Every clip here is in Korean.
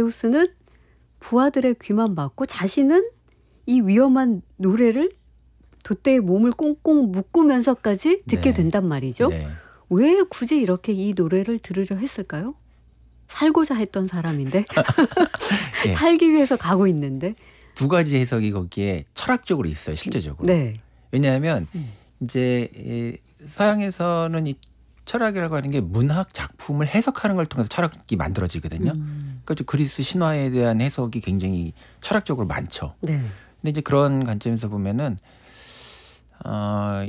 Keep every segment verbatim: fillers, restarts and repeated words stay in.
오디세우스는 부하들의 귀만 막고 자신은 이 위험한 노래를 돛대에 몸을 꽁꽁 묶으면서까지 듣게 네. 된단 말이죠. 네. 왜 굳이 이렇게 이 노래를 들으려 했을까요? 살고자 했던 사람인데 예. 살기 위해서 가고 있는데. 두 가지 해석이 거기에 철학적으로 있어요. 실제적으로. 네. 왜냐하면 음. 이제 이 서양에서는 이 철학이라고 하는 게 문학 작품을 해석하는 걸 통해서 철학이 만들어지거든요. 음. 그러니까 그리스 신화에 대한 해석이 굉장히 철학적으로 많죠. 네. 근데 이제 그런 관점에서 보면은 어,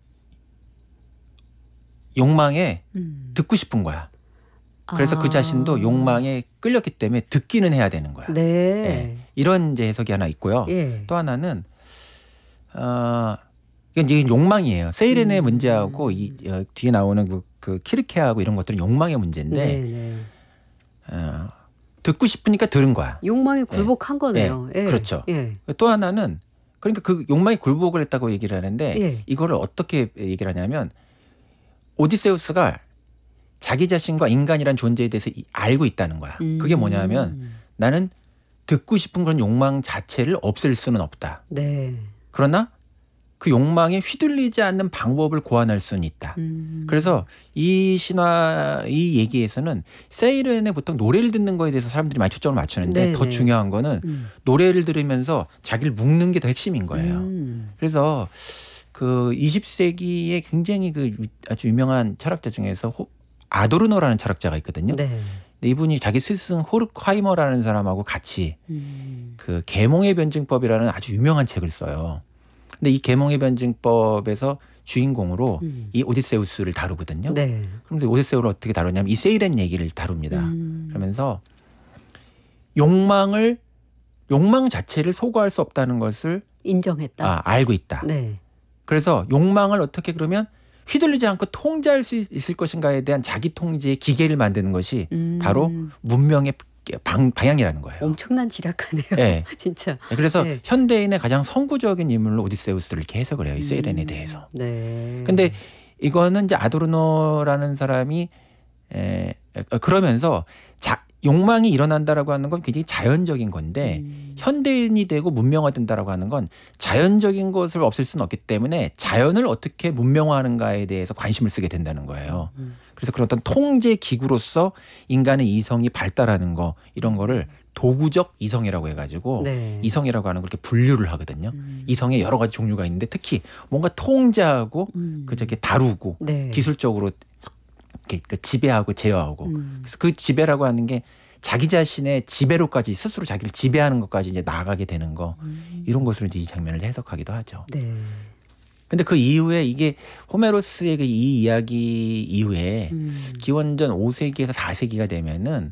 욕망에 음. 듣고 싶은 거야. 그래서 아. 그 자신도 욕망에 끌렸기 때문에 듣기는 해야 되는 거야. 네. 예. 이런 이제 해석이 하나 있고요. 예. 또 하나는 어, 이건 이제 욕망이에요. 세이렌의 음. 문제하고 이 어, 뒤에 나오는 그, 그 키르케하고 이런 것들은 욕망의 문제인데 네, 네. 어, 듣고 싶으니까 들은 거야. 욕망에 굴복한 거네요. 예. 예. 그렇죠. 예. 또 하나는 그러니까 그 욕망에 굴복을 했다고 얘기를 하는데 예. 이거를 어떻게 얘기를 하냐면 오디세우스가 자기 자신과 인간이란 존재에 대해서 이- 알고 있다는 거야. 음. 그게 뭐냐면 나는 듣고 싶은 그런 욕망 자체를 없앨 수는 없다. 네. 그러나 그 욕망에 휘둘리지 않는 방법을 고안할 수는 있다. 음. 그래서 이 신화 이 얘기에서는 세이렌의 보통 노래를 듣는 거에 대해서 사람들이 많이 초점을 맞추는데 네, 더 네. 중요한 거는 음. 노래를 들으면서 자기를 묶는 게 더 핵심인 거예요. 음. 그래서 그 이십 세기에 굉장히 그 유- 아주 유명한 철학자 중에서 호, 아도르노라는 철학자가 있거든요. 네. 근데 이분이 자기 스승 호르크하이머라는 사람하고 같이 음. 그 계몽의 변증법이라는 아주 유명한 책을 써요. 근데 이 계몽의 변증법에서 주인공으로 음. 이 오디세우스를 다루거든요. 네. 그런데 오디세우를 어떻게 다루냐면 이 세이렌 얘기를 다룹니다. 음. 그러면서 욕망을 욕망 자체를 소거할 수 없다는 것을 인정했다. 아, 알고 있다. 네. 그래서 욕망을 어떻게 그러면 휘둘리지 않고 통제할 수 있을 것인가에 대한 자기 통제의 기계를 만드는 것이 음. 바로 문명의 방, 방향이라는 거예요. 엄청난 지략하네요. 네. 진짜. 그래서 네. 현대인의 가장 선구적인 인물로 오디세우스를 이렇게 해석을 해요. 이 세이렌에 음. 대해서. 네. 근데 이거는 이제 아도르노라는 사람이 에, 그러면서 자, 욕망이 일어난다라고 하는 건 굉장히 자연적인 건데 음. 현대인이 되고 문명화된다라고 하는 건 자연적인 것을 없앨 수는 없기 때문에 자연을 어떻게 문명화하는가에 대해서 관심을 쓰게 된다는 거예요. 음. 그래서 그런 어떤 통제 기구로서 인간의 이성이 발달하는 거 이런 거를 도구적 이성이라고 해가지고 네. 이성이라고 하는 걸 이렇게 분류를 하거든요. 음. 이성에 여러 가지 종류가 있는데 특히 뭔가 통제하고 음. 그 저기 다루고 네. 기술적으로 이렇게 그 지배하고 제어하고 음. 그래서 그 지배라고 하는 게 자기 자신의 지배로까지 스스로 자기를 지배하는 것까지 이제 나아가게 되는 거 음. 이런 것으로 이제 이 장면을 해석하기도 하죠. 네. 근데 그 이후에 이게 호메로스의 그 이 이야기 이후에 음. 기원전 오 세기에서 사 세기가 되면은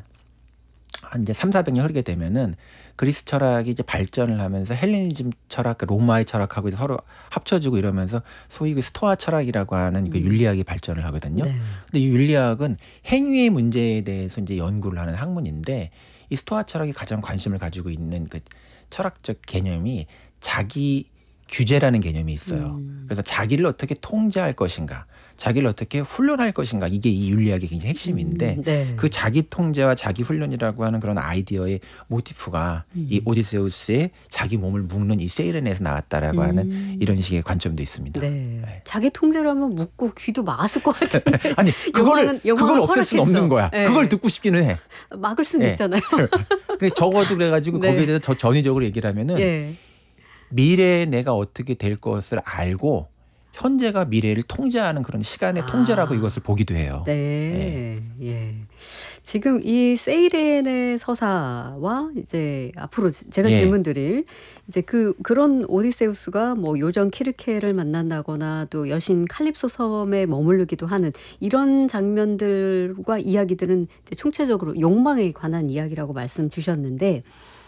한 이제 삼사백 년 흐르게 되면은 그리스 철학이 이제 발전을 하면서 헬레니즘 철학, 로마의 철학하고 이제 서로 합쳐지고 이러면서 소위 그 스토아 철학이라고 하는 그 음. 윤리학이 발전을 하거든요. 네. 근데 이 윤리학은 행위의 문제에 대해서 이제 연구를 하는 학문인데 이 스토아 철학이 가장 관심을 가지고 있는 그 철학적 개념이 자기 규제라는 개념이 있어요. 음. 그래서 자기를 어떻게 통제할 것인가, 자기를 어떻게 훈련할 것인가 이게 이 윤리학의 굉장히 핵심인데 음. 네. 그 자기 통제와 자기 훈련이라고 하는 그런 아이디어의 모티프가 음. 이 오디세우스의 자기 몸을 묶는 이 세이렌에서 나왔다라고 음. 하는 이런 식의 관점도 있습니다. 네. 네. 자기 통제라면 묻고 귀도 막았을 것 같은데 아니 그거를 영화는- 영화는 그걸 없앨 수는 허락했어. 없는 거야. 네. 그걸 듣고 싶기는 해. 막을 수는 네. 있잖아요. 근데 적어도 그래가지고 네. 거기에 대해서 더 전위적으로 얘기를 하면은 예. 미래에 내가 어떻게 될 것을 알고 현재가 미래를 통제하는 그런 시간의 아. 통제라고 이것을 보기도 해요. 네. 예. 지금 이 세이렌의 서사와 이제 앞으로 제가 예. 질문드릴 이제 그 그런 오디세우스가 뭐 요정 키르케를 만난다거나 또 여신 칼립소 섬에 머무르기도 하는 이런 장면들과 이야기들은 이제 총체적으로 욕망에 관한 이야기라고 말씀 주셨는데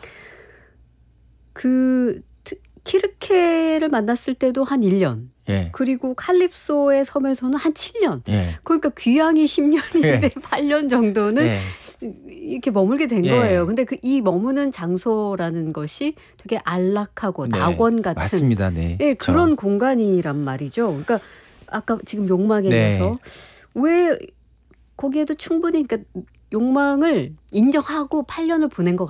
그 트- 키르케를 만났을 때도 한 일 년 예. 그리고 칼립소의 섬에서는 한 칠 년 예. 그러니까 귀향이 십 년인데 예. 팔 년 정도는 예. 이렇게 머물게 된 예. 거예요. 근데 그 이 머무는 장소라는 것이 되게 안락하고 네. 낙원 같은 맞습니다. 네. 예, 그렇죠. 그런 공간이란 말이죠. 그러니까 아까 지금 욕망에 네. 대해서 왜 거기에도 충분히 그러니까 욕망을 인정하고 팔 년을 보낸 것